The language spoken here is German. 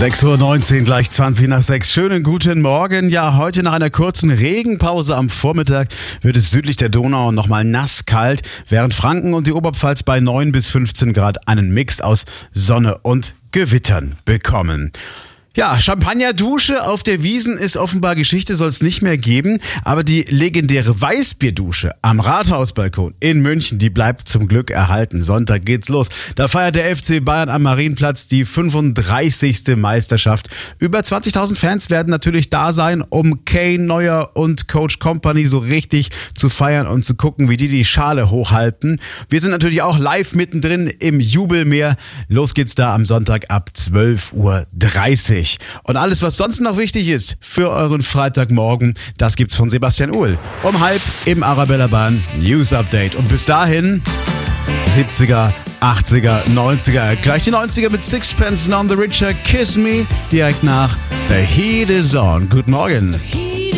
6:19 Uhr, gleich 20 nach 6. Schönen guten Morgen. Ja, heute nach einer kurzen Regenpause am Vormittag wird es südlich der Donau nochmal nasskalt, während Franken und die Oberpfalz bei 9 bis 15 Grad einen Mix aus Sonne und Gewittern bekommen. Ja, Champagnerdusche auf der Wiesn ist offenbar Geschichte, soll es nicht mehr geben. Aber die legendäre Weißbierdusche am Rathausbalkon in München, die bleibt zum Glück erhalten. Sonntag geht's los. Da feiert der FC Bayern am Marienplatz die 35. Meisterschaft. Über 20.000 Fans werden natürlich da sein, um Kane, Neuer und Coach Kompany so richtig zu feiern und zu gucken, wie die Schale hochhalten. Wir sind natürlich auch live mittendrin im Jubelmeer. Los geht's da am Sonntag ab 12:30 Uhr. Und alles, was sonst noch wichtig ist für euren Freitagmorgen, das gibt's von Sebastian Uhl. Um 12:30 im Arabella Bahn News Update. Und bis dahin 70er, 80er, 90er. Gleich die 90er mit Sixpence None the Richer, Kiss Me. Direkt nach The Heat Is On. Guten Morgen.